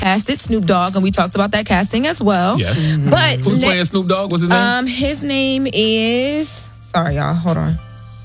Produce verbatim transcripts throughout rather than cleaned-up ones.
casted Snoop Dogg, and we talked about that casting as well. Yes. Mm-hmm. But who's ne- playing Snoop Dogg? What's his name? Um, his name is. Sorry, y'all. Hold on.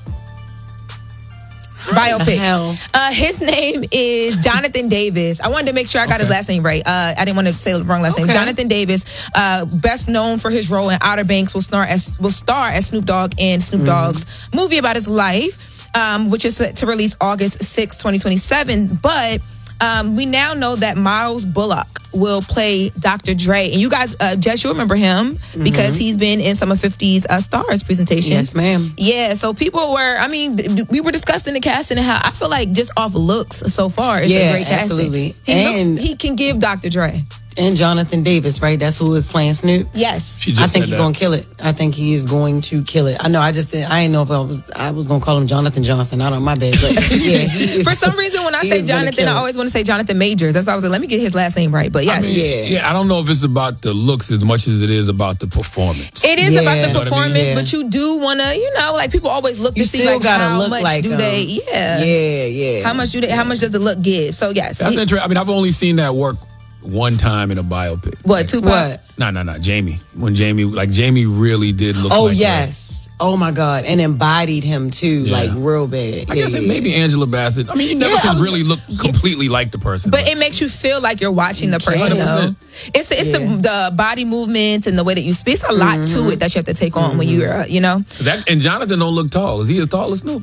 Biopic. Uh, his name is Jonathan Davis. I wanted to make sure I got okay. his last name right. Uh, I didn't want to say the wrong last okay. name. Jonathan Davis, uh, best known for his role in Outer Banks, will star as will star as Snoop Dogg in Snoop mm. Dogg's movie about his life, um, which is set to release August sixth, twenty twenty-seven. But um, we now know that Miles Bullock will play Doctor Dre. And you guys, uh, Jess, you'll remember him mm-hmm. because he's been in some of fifty's uh, Stars presentations. Yes, ma'am. Yeah, so people were, I mean, we were discussing the casting and how I feel like just off looks so far, it's yeah, a great casting. Absolutely. He, and looks, he can give Doctor Dre. And Jonathan Davis, right? That's who is playing Snoop. Yes, she just I think he's that. gonna kill it. I think he is going to kill it. I know. I just I didn't know if I was I was gonna call him Jonathan Johnson. I don't know my bad, but yeah. He is, For some reason, when I say Jonathan, I always want to say Jonathan Majors. That's why I was like, let me get his last name right. But yes, I mean, yeah, yeah. I don't know if it's about the looks as much as it is about the performance. It is yeah. about the performance, you know I mean? yeah. but you do want to, you know, like people always look you to see like how look much like, do um, they, yeah, yeah, yeah. How much do they? How much does the look give? So yes, that's he, interesting. I mean, I've only seen that work one time in a biopic. What, like, Tupac? What? No, no, no. Jamie. When Jamie, like Jamie really did look oh, like yes. Her. Oh, my God. And embodied him, too, yeah. like real bad. I yeah, guess yeah. it may be Angela Bassett. I mean, you never yeah, can was, really look yeah. completely like the person. But, but it makes you feel like you're watching the person, though. It's, the, it's yeah. the, the body movements and the way that you speak. It's a lot mm-hmm. to it that you have to take on mm-hmm. when you're, uh, you know. That, and Jonathan don't look tall. Is he as tall as Snoop?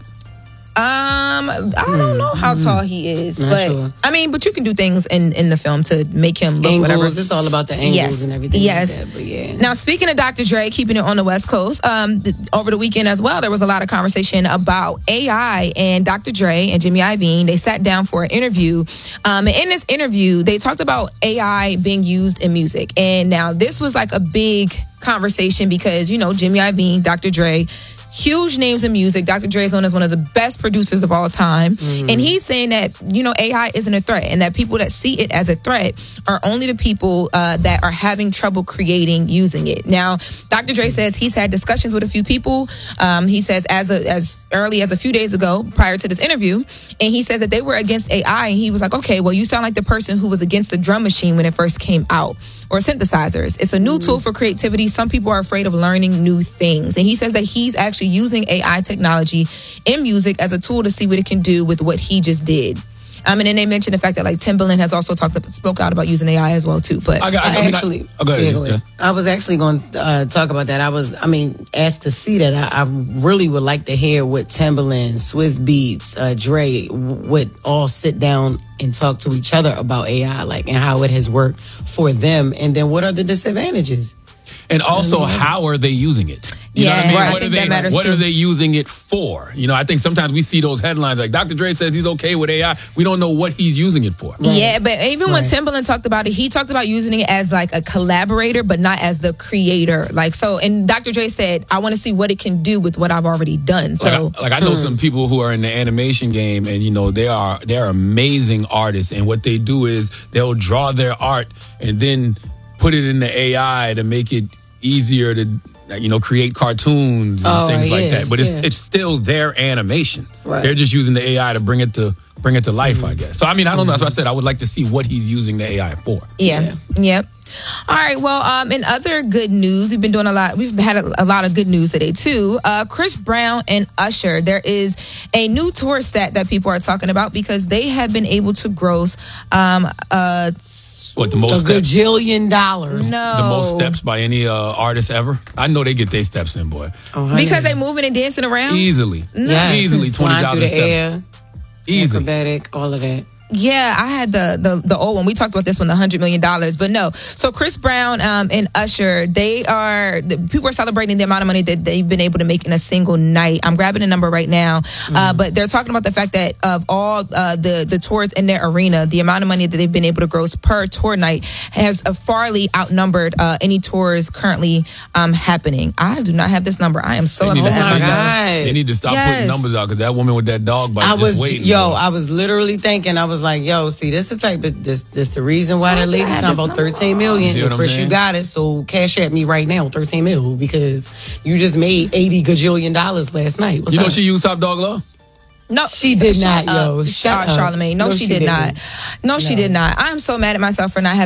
Um, I don't know how tall he is, Not but sure. I mean, but you can do things in, in the film to make him look angles, whatever. It's all about the angles yes. and everything. Yes. Like that, but yeah. Now, speaking of Doctor Dre, keeping it on the West Coast, um, th- over the weekend as well, there was a lot of conversation about A I and Doctor Dre and Jimmy Iovine. They sat down for an interview, um, and in this interview, they talked about A I being used in music. And now this was like a big conversation because you know Jimmy Iovine, Doctor Dre. Huge names in music. Doctor Dre is known as one of the best producers of all time. Mm-hmm. And he's saying that, you know, A I isn't a threat and that people that see it as a threat are only the people uh, that are having trouble creating using it. Now, Doctor Dre says he's had discussions with a few people. Um, he says as a, as early as a few days ago, prior to this interview, and he says that they were against A I. And he was like, okay, well, you sound like the person who was against the drum machine when it first came out. Or synthesizers. It's a new tool for creativity. Some people are afraid of learning new things. And he says that he's actually using A I technology in music as a tool to see what it can do with what he just did. Um, and then they mentioned the fact that like Timbaland has also talked spoke out about using A I as well too. But I, got, I, I I mean, actually, I, oh, go ahead, yeah, go ahead. I was actually going to uh, talk about that. I was, I mean, asked to see that. I, I really would like to hear what Timbaland, Swiss Beats, uh, Dre would all sit down and talk to each other about A I, like and how it has worked for them, and then what are the disadvantages, and also how are they using it? You yeah, know what I mean? right. What, I are, they, that what too. are they using it for? You know, I think sometimes we see those headlines like Doctor Dre says he's okay with A I. We don't know what he's using it for. Right. Yeah, but even right. when Timbaland talked about it, he talked about using it as like a collaborator, but not as the creator. Like so, and Doctor Dre said, "I want to see what it can do with what I've already done." So, like I, like I know hmm. some people who are in the animation game, and you know they are they are amazing artists, and what they do is they'll draw their art and then put it in the A I to make it easier to. You know, create cartoons and oh, things yeah, like that, but it's yeah. it's still their animation. Right. They're just using the A I to bring it to bring it to life, mm-hmm. I guess. So I mean, I don't mm-hmm. know. That's what I said. I would like to see what he's using the A I for. Yeah. yeah. Yep. All right. Well, um, in other good news, we've been doing a lot. We've had a, a lot of good news today too. Uh, Chris Brown and Usher. There is a new tour stat that people are talking about because they have been able to gross. Um, uh, What, the most a steps? gajillion dollars. No. The most steps by any uh, artist ever? I know they get their steps in, boy. Oh, because they moving and dancing around? Easily. No. Yes. Easily twenty thousand steps. Air, Easy. acrobatic, all of that. Yeah, I had the, the the old one. We talked about this one, the one hundred million dollars. But no. So Chris Brown um, and Usher, they are, the, people are celebrating the amount of money that they've been able to make in a single night. I'm grabbing a number right now. Mm-hmm. Uh, but they're talking about the fact that of all uh, the, the tours in their arena, the amount of money that they've been able to gross per tour night has uh, farly outnumbered uh, any tours currently um, happening. I do not have this number. I am so They need, upset to, at myself. they need to stop Yes. putting numbers out because that woman with that dog bite I just was, waiting. yo, bro. I was literally thinking, I was like, yo, see, this is the type of, this, this the reason why that lady talking about thirteen million. See what I'm Chris, saying? you got it, so cash at me right now, thirteen mil, because you just made eighty gajillion dollars last night. What's You know up? she used Top Dog Law? No, She did shut not, yo. up. Shut uh, up. Charlamagne. No, No, she, she did didn't. not. No, she No. did not. I'm so mad at myself for not having